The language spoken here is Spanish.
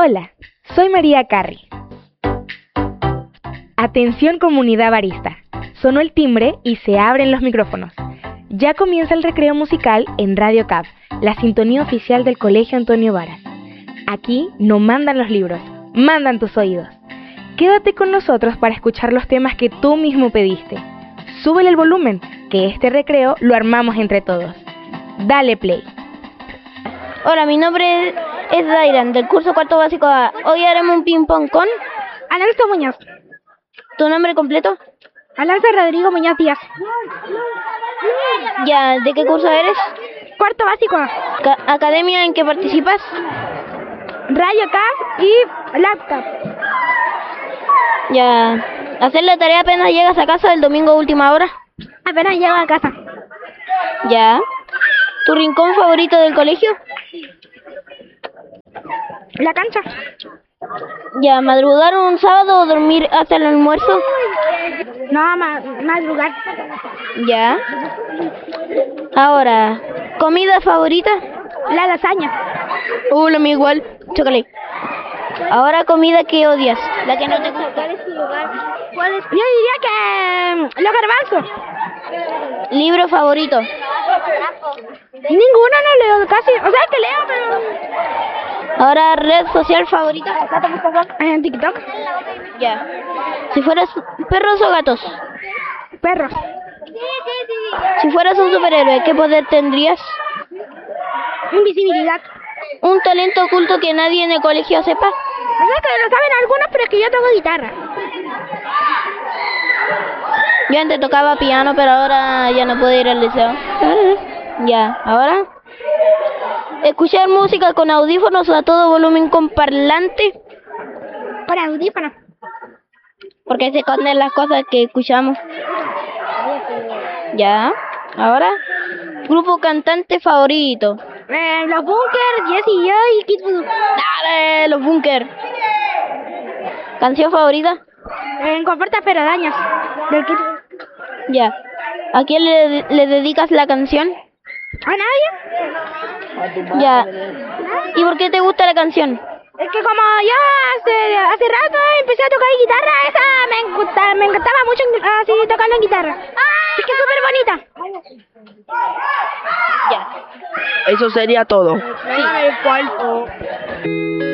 Hola, soy María Carri. Atención comunidad barista. Sonó el timbre y se abren los micrófonos. Ya comienza el recreo musical en Radio CAP, la sintonía oficial del Colegio Antonio Varas. Aquí no mandan los libros, mandan tus oídos. Quédate con nosotros para escuchar los temas que tú mismo pediste. Súbele el volumen, que este recreo lo armamos entre todos. Dale play. Hola, mi nombre es Dairan, del curso cuarto básico A. Hoy haremos un ping-pong con Alonso Muñoz. ¿Tu nombre completo? Alonso Rodrigo Muñoz Díaz. Ya, ¿de qué curso eres? Cuarto básico A. ¿Academia en que participas? Radio CAP y laptop. Ya, ¿hacer la tarea apenas llegas a casa el domingo a última hora? Apenas llego a casa. Ya. ¿Tu rincón favorito del colegio? La cancha. Ya, ¿madrugar un sábado o dormir hasta el almuerzo? No, madrugar. Ya. Ahora, ¿comida favorita? La lasaña. La mía igual, chocolate. Ahora, comida que odias, la que no te gusta. ¿Cuál es tu lugar? Yo diría que los garbanzos. ¿Libro favorito? Ninguno, no leo casi. O sea, que leo, pero... Ahora, red social favorita. En TikTok. Ya. Si fueras perros o gatos. Perros. Si fueras un superhéroe, ¿qué poder tendrías? Invisibilidad. ¿Un talento oculto que nadie en el colegio sepa? O sea, que lo saben algunos, pero es que yo toco guitarra. Yo antes tocaba piano, pero ahora ya no puedo ir al liceo. Ya, ahora. ¿Escuchar música con audífonos o a todo volumen con parlante? Con audífonos. Porque se esconden las cosas que escuchamos. Ya, ahora. Grupo cantante favorito. Los Bunkers, Jessie y yo y Kid Voodoo. Dale, los Bunkers. ¿Canción favorita? Con puertas perodañas. Del Kid Voodoo. Ya. ¿A quién le dedicas la canción? ¿A nadie? Ya. ¿Y por qué te gusta la canción? Es que como yo hace rato empecé a tocar guitarra, esa me encantaba mucho así tocarlo en guitarra. Es que es súper bonita. Ya. Eso sería todo. Sí.